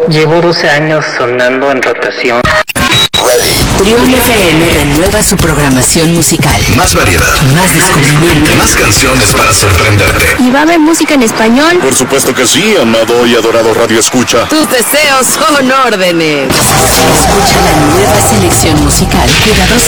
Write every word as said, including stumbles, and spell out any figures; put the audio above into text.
llevo doce años sonando en rotación. Trión F M renueva su programación musical. Más variedad, más descubrimiento, más canciones para sorprenderte. ¿Y va a haber música en español? Por supuesto que sí, amado y adorado Radio Escucha. Tus deseos son órdenes. Escucha la nueva selección musical cuidadosamente